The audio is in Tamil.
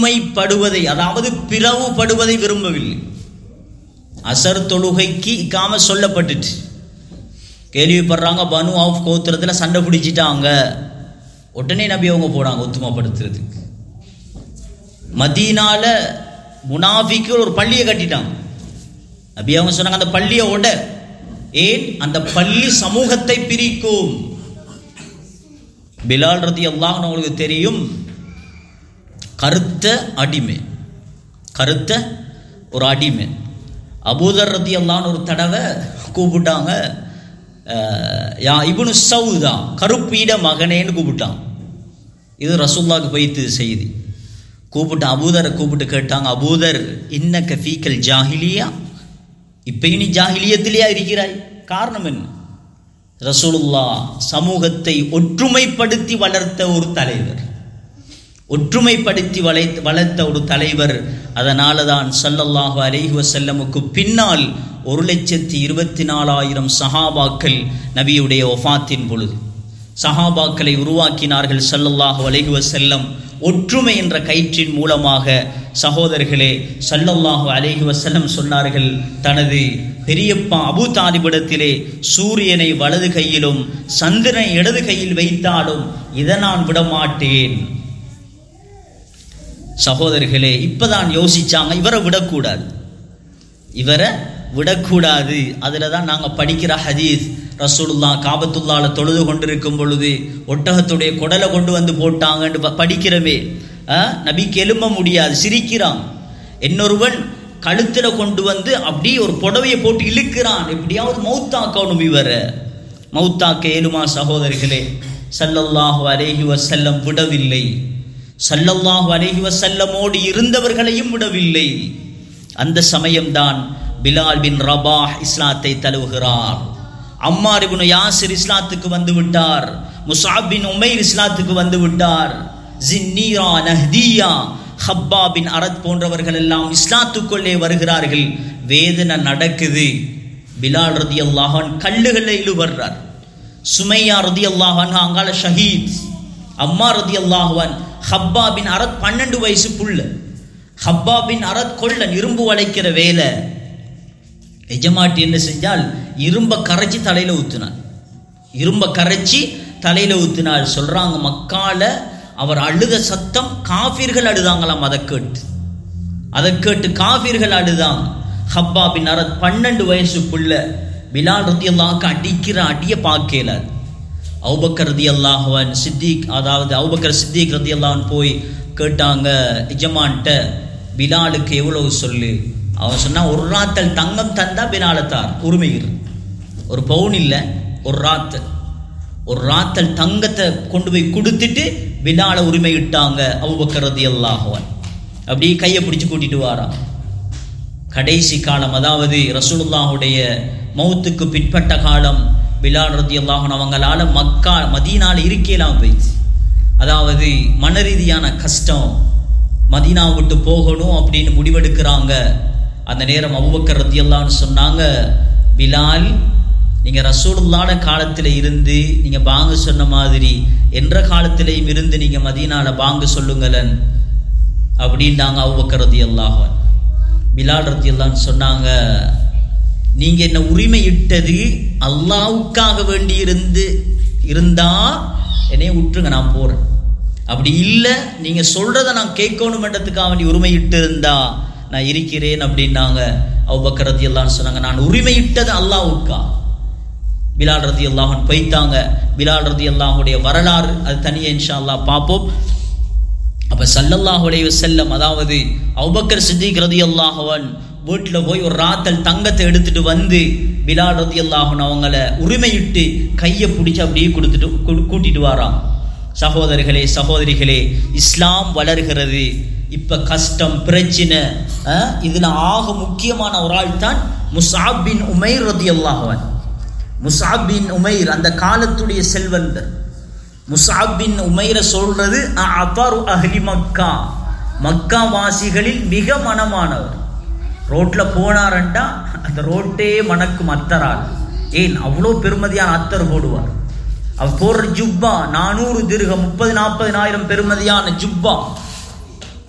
ஒற்றுமைப்படுவதை, அதாவது பிளவுபடுவதை விரும்பவில்லை. அசர் தொழுகைக்கு இக்காம சொல்லப்பட்டுச்சு. கேள்விப்படுறாங்க, பனு ஆஃப் கோத்திரத்தில் சண்டை பிடிச்சிட்டாங்க. உடனே நபி அவங்க போனாங்க ஒத்துமைப்படுத்துறதுக்கு. மதீனால முனாஃபிக்கு ஒரு பள்ளியை கட்டிட்டாங்க. நபி அவங்க சொன்னாங்க, அந்த பள்ளியை உட. ஏன்? அந்த பள்ளி சமூகத்தை பிரிக்கும். பிலால் ரலியல்லாஹு அன்ஹு உங்களுக்கு தெரியும், கருத்த அடிமை, கருத்த ஒரு அடிமை. அபூதர் ரலியல்லாஹு அன்ஹு ஒரு தடவை கூப்பிட்டாங்க, யா இப்னு சௌதா, கருப்பீட மகனேன்னு கூப்பிட்டான். இது ரசூலுல்லாஹ்க்கு போயிட்டு செய்தி. கூப்பிட்டு அபூதரை கூப்பிட்டு கேட்டாங்க, அபூதர் இன்னக ஃபீக்கல் ஜாஹிலியா, இப்ப நீ ஜாஹிலியத்திலேயா இருக்கிறாய்? காரணம் என்ன? ரசூலுல்லாஹ் சமூகத்தை ஒற்றுமைப்படுத்தி வளர்த்த ஒரு தலைவர், ஒற்றுமைப்படுத்தி வளர்த்த ஒரு தலைவர். அதனால தான் ஸல்லல்லாஹு அலைஹி வஸல்லமுக்கு பின்னால் 1,24,000 சஹாபாக்கள் நபியுடைய வஃபாத்தின் பொழுது சஹாபாக்களை உருவாக்கினார்கள் ஸல்லல்லாஹு அலைஹி வஸல்லம். ஒற்றுமை என்ற கயிற்றின் மூலமாக சகோதரர்களே, ஸல்லல்லாஹு அலைஹி வஸல்லம் சொன்னார்கள், தனது பெரியப்பா அபூ தாலிபிடத்திலே சூரியனை வலது கையிலும் சந்திரனை இடது கையில் வைத்தாலும் இதை நான் விடமாட்டேன். சகோதரர்களே, இப்பதான் யோசிச்சாங்க, இவரை விடக்கூடாது, இவரை விடக்கூடாது. அதுல தான் நாங்க படிக்கிற ஹதீஸ், ரசூலுல்லாஹ் காபத்துல்லாஹ்ல தொழுது கொண்டிருக்கும் பொழுது ஒட்டகத்துடைய குடலை கொண்டு வந்து போட்டாங்கன்னு படிக்கிறமே. நபிக்கு எழும்ப முடியாது, சிரிக்கிறான். இன்னொருவன் கழுத்துல கொண்டு வந்து அப்படி ஒரு புடவையை போட்டு இழுக்கிறான், எப்படியாவது மௌத்தாக்கணும். இவரை மௌத்தாக்க ஏழுமா? சகோதரர்களே, ஸல்லல்லாஹு அலைஹி வஸல்லம் விடவில்லை. ஸல்லல்லாஹு அலைஹி வஸல்லமோடு இருந்தவர்களையும் விடவில்லை. அந்த சமயம்தான் பிலால் பின் ரபாஹ் இஸ்லாத்தை தழுவுகிறார். அம்மார் இப்னு யாசிர் இஸ்லாத்துக்கு வந்து விட்டார். முஸ்அப் பின் உமைர் இஸ்லாத்துக்கு வந்து விட்டார். ஜின்னீரா, நஹ்தியா, ஹப்பா பின் அரத் போன்றவர்கள் எல்லாம் இஸ்லாத்துக்குள்ளே வருகிறார்கள். வேதனை நடக்குது. பிலால் ரலியல்லாஹு அன்ஹு கல்லுகளை இழுவர்றார். சுமையா ரலியல்லாஹு அன்ஹா அங்கால ஷஹீத். அம்மா ரலியல்லாஹு அன்ஹு, ஹப்பா பின் அரத் 12 வயசு புள்ள. ஹப்பா பின் அரத் கொள்ளன், இரும்பு வளைக்கிற வேலை. எஜமாட்டி என்ன செஞ்சால், இரும்ப கரைச்சி தலையில ஊத்தினார். இரும்ப கரைச்சி தலையில ஊத்தினார். சொல்றாங்க, மக்கால அவர் அழுத சத்தம் காஃபிர்கள் அழுதாங்களாம். அதை கேட்டு காஃபிர்கள் அழுதாங்க. ஹப்பா பின் அரத் 12 வயசு புள்ள. பிலால் ரலியல்லாஹு அடிக்கிற அடிய பார்க்கல. அபூபக்கர் ரலியல்லாஹு அன்ஹு சித்திக், அதாவது அபூபக்கர் சித்திக் ரலியல்லாஹு அன்ஹு போய் கேட்டாங்க எஜமான்ட்ட, பிலாலுக்கு எவ்வளவு சொல்லு? அவன் சொன்னா, ஒரு ராத்தல் தங்கம் தந்தா பிலாலத்தார் உரிமைகள். ஒரு பவுன் இல்லை, ஒரு ராத்தல் தங்கத்தை கொண்டு போய் கொடுத்துட்டு பிலால உரிமையிட்டாங்க அபூபக்கர் ரலியல்லாஹு அன்ஹு. அப்படியே கையை பிடிச்சு கூட்டிட்டு வாரான். கடைசி காலம், அதாவது ரசூலுல்லாஹுடைய மௌத்துக்கு பிற்பட்ட காலம், பிலால் ரலியல்லாஹு அன்ஹு அவங்களால மக்கா மதீனால இருக்கலாம் போயிடுச்சு. அதாவது மன ரீதியான கஷ்டம், மதீனா விட்டு போகணும் அப்படின்னு முடிவெடுக்கிறாங்க. அந்த நேரம் அபூபக்கர் ரலியல்லாஹு அன்ஹு சொன்னாங்க, பிலால், நீங்க ரசூலுல்லாஹ் காலத்துல இருந்து நீங்க பாங்கு சொன்ன மாதிரி என்ற காலத்திலையும் இருந்து நீங்க மதீனால பாங்கு சொல்லுங்களேன் அப்படின்னாங்க அபூபக்கர் ரலியல்லாஹு அன்ஹு. பிலால் ரலியல்லாஹு அன்ஹு சொன்னாங்க, நீங்க என்ன உரிமை இட்டது அல்லாஹ்வுக்காக வேண்டி இருந்தா என்னைய விட்டுருங்க, நான் போறேன். அப்படி இல்லை, நீங்க சொல்றதை நான் கேட்கணும் என்றதுக்காக வேண்டி உரிமை இட்டு இருந்தா நான் இருக்கிறேன் அப்படின்னாங்க. அபூபக்கர் ரலியல்லாஹு அன்ஹு சொன்னாங்க, நான் உரிமை இட்டது அல்லாஹ்வுக்கா. பிலால் ரலியல்லாஹு அன்ஹு போய்த்தாங்க. பிலால் ரலியல்லாஹுடைய வரலாறு அது தனியே இன்ஷா அல்லாஹ் பார்ப்போம். அப்ப ஸல்லல்லாஹு அலைஹி வஸல்லம், அதாவது அபூபக்கர் சித்திக் ரலியல்லாஹு அன்ஹு வீட்டில் போய் ஒரு ராத்தல் தங்கத்தை எடுத்துட்டு வந்து பிலால் ரலியல்லாஹு அன்ஹு அவங்கள உரிமையிட்டு கையை பிடிச்சி அப்படியே கூட்டிட்டு வாரான். சகோதரர்களே, சகோதரிகளே, இஸ்லாம் வளர்கிறது. இப்ப கஷ்டம், பிரச்சனை, இதுல ஆக முக்கியமான ஒரு ஆள் தான் முஸ்அப் பின் உமைர் ரலியல்லாஹு அன்ஹு. முஸ்அப் பின் உமைர் அந்த காலத்துடைய செல்வந்தர். முஸ்அப் பின் உமைரை சொல்றது அஃபரு அஹ்லி மக்கா, மக்கா வாசிகளில் மிக மனமானவர். ரோட்ல போனாரண்டா அந்த ரோட்டே மணக்கும் அத்தரால். ஏன் அவ்வளோ பெருமதியான அத்தர் போடுவார். அவர் போடுற ஜுப்பா 400 திர்ஹம், 30-40 ஆயிரம் பெருமதியான ஜுப்பா.